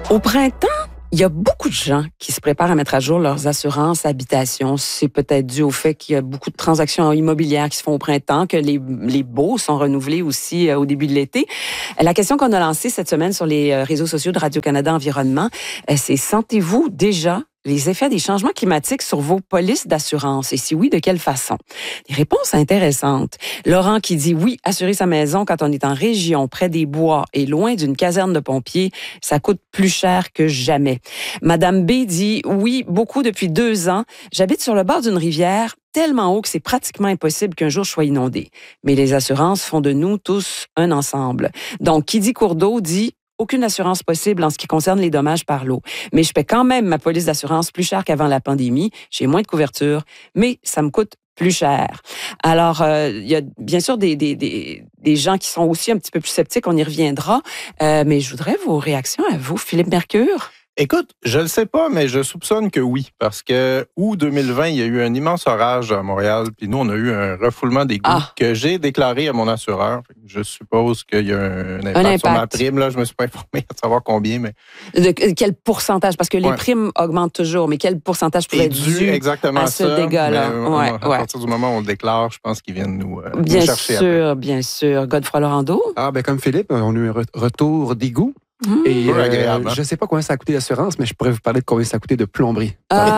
Au printemps, il y a beaucoup de gens qui se préparent à mettre à jour leurs assurances habitation. C'est peut-être dû au fait qu'il y a beaucoup de transactions immobilières qui se font au printemps, que les baux sont renouvelés aussi au début de l'été. La question qu'on a lancée cette semaine sur les réseaux sociaux de Radio-Canada Environnement, c'est: sentez-vous déjà les effets des changements climatiques sur vos polices d'assurance? Et si oui, de quelle façon? Des réponses intéressantes. Laurent qui dit oui, assurer sa maison quand on est en région, près des bois et loin d'une caserne de pompiers, ça coûte plus cher que jamais. Madame B dit oui, beaucoup depuis 2 ans. J'habite sur le bord d'une rivière tellement haut que c'est pratiquement impossible qu'un jour je sois inondée. Mais les assurances font de nous tous un ensemble. Donc, qui dit cours d'eau dit aucune assurance possible en ce qui concerne les dommages par l'eau. Mais je paie quand même ma police d'assurance plus cher qu'avant la pandémie. J'ai moins de couverture, mais ça me coûte plus cher. Alors, il y a bien sûr des gens qui sont aussi un petit peu plus sceptiques, on y reviendra. Mais je voudrais vos réactions à vous, Philippe Mercure. Écoute, je le sais pas, mais je soupçonne que oui, parce que août 2020, il y a eu un immense orage à Montréal, puis nous, on a eu un refoulement d'égouts que j'ai déclaré à mon assureur. Je suppose qu'il y a un impact sur ma prime. Là, je me suis pas informé à savoir combien, mais... De quel pourcentage? Parce que les primes augmentent toujours, mais quel pourcentage peut être dû exactement à ce dégât-là? À partir du moment où on le déclare, je pense qu'ils viennent nous chercher. Bien sûr. Godefroy Laurando? Comme Philippe, on a eu un retour d'égouts. Et je ne sais pas combien ça a coûté l'assurance, mais je pourrais vous parler de combien ça a coûté de plomberie.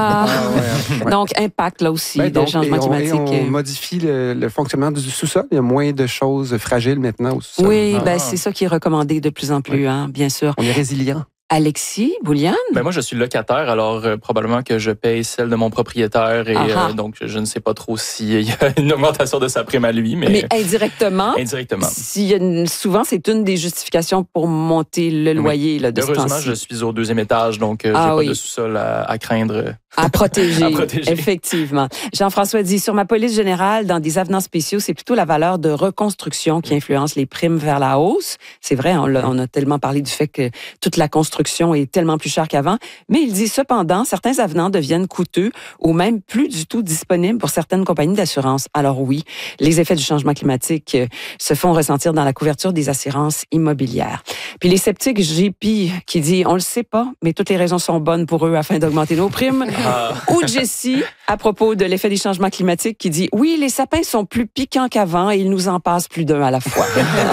Donc, impact là aussi, de changement climatique. On modifie le fonctionnement du sous-sol. Il y a moins de choses fragiles maintenant au sous-sol. Oui, c'est ça qui est recommandé de plus en plus, bien sûr. On est résilient. Alexis, Bouliane? Moi, je suis locataire, alors probablement que je paye celle de mon propriétaire et donc je ne sais pas trop s'il y a une augmentation de sa prime à lui. Mais indirectement. Souvent, c'est une des justifications pour monter le loyer. Là, de heureusement, je suis au 2e étage, donc j'ai pas de sous-sol à craindre. À protéger, effectivement. Jean-François dit, sur ma police générale, dans des avenants spéciaux, c'est plutôt la valeur de reconstruction qui influence les primes vers la hausse. C'est vrai, on a tellement parlé du fait que toute la construction est tellement plus chère qu'avant. Mais il dit, cependant, certains avenants deviennent coûteux ou même plus du tout disponibles pour certaines compagnies d'assurance. Alors oui, les effets du changement climatique se font ressentir dans la couverture des assurances immobilières. Puis les sceptiques, JP, qui dit, on le sait pas, mais toutes les raisons sont bonnes pour eux afin d'augmenter nos primes. Ou Jessie, à propos de l'effet des changements climatiques, qui dit, oui, les sapins sont plus piquants qu'avant et il nous en passe plus d'un à la fois.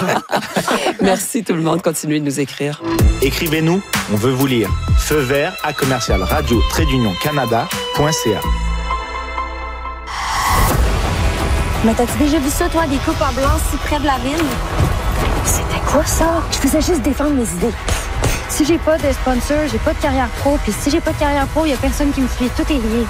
Merci tout le monde. Continuez de nous écrire. Écrivez-nous, on veut vous lire. Feu vert à commercial-radio-canada.ca. Mais t'as-tu déjà vu ça, toi, des coupes en blanc si près de la ville? C'était quoi ça? Je faisais juste défendre mes idées. Si j'ai pas de sponsor, j'ai pas de carrière pro. Puis si j'ai pas de carrière pro, il y a personne qui me suit. Tout est lié.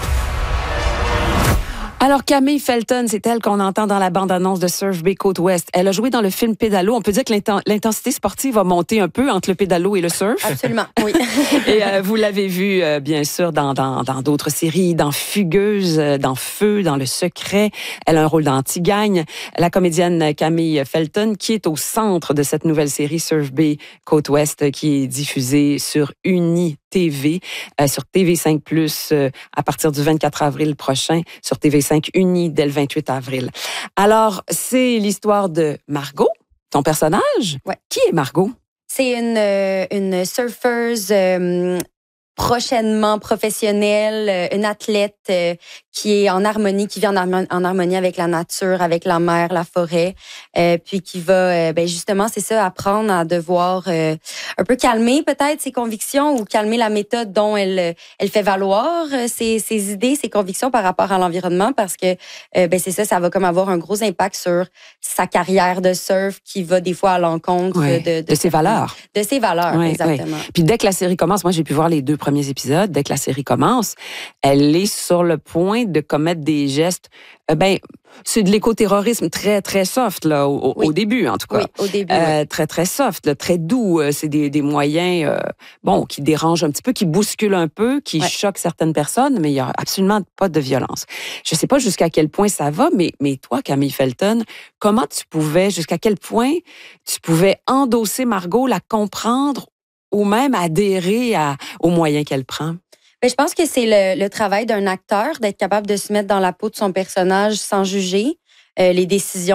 Alors, Camille Felton, c'est elle qu'on entend dans la bande-annonce de Surf Bay Côte-Ouest. Elle a joué dans le film Pédalo. On peut dire que l'intensité sportive va monter un peu entre le pédalo et le surf. Absolument, oui. Et vous l'avez vu, bien sûr, dans d'autres séries, dans Fugueuse, dans Feu, dans Le Secret. Elle a un rôle dans Antigagne. La comédienne Camille Felton, qui est au centre de cette nouvelle série Surf Bay Côte-Ouest, qui est diffusée sur UniTV, sur TV5+, à partir du 24 avril prochain, sur TV5 Uni dès le 28 avril. Alors, c'est l'histoire de Margot, ton personnage. Ouais. Qui est Margot? C'est une surfeuse prochainement professionnelle, une athlète qui est en harmonie, qui vit en harmonie avec la nature, avec la mer, la forêt, puis qui va, justement, c'est ça, apprendre à devoir un peu calmer peut-être ses convictions ou calmer la méthode dont elle fait valoir ses idées, ses convictions par rapport à l'environnement, parce que c'est ça va comme avoir un gros impact sur sa carrière de surf qui va des fois à l'encontre de ses valeurs. De ses valeurs, exactement. Oui. Puis dès que la série commence, moi j'ai pu voir les 2 premiers épisodes, dès que la série commence, elle est sur le point de commettre des gestes, c'est de l'écoterrorisme très, très soft, là, au début, en tout cas. Oui, au début. Très, très soft, là, très doux. C'est des moyens, qui dérangent un petit peu, qui bousculent un peu, qui choquent certaines personnes, mais il n'y a absolument pas de violence. Je ne sais pas jusqu'à quel point ça va, mais toi, Camille Felton, jusqu'à quel point tu pouvais endosser Margot, la comprendre ou même adhérer aux moyens qu'elle prend? Je pense que c'est le travail d'un acteur d'être capable de se mettre dans la peau de son personnage sans juger les décisions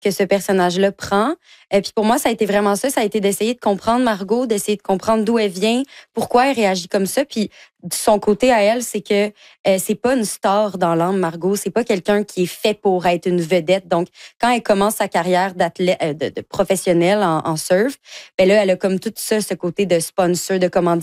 que ce personnage-là prend. Et puis pour moi, ça a été vraiment ça. Ça a été d'essayer de comprendre Margot, d'essayer de comprendre d'où elle vient, pourquoi elle réagit comme ça. Puis de son côté à elle, c'est que c'est pas une star dans l'âme, Margot. C'est pas quelqu'un qui est fait pour être une vedette. Donc, quand elle commence sa carrière d'athlète, de professionnelle en surf, ben là, elle a comme tout ça, ce côté de sponsor, de commanditaire,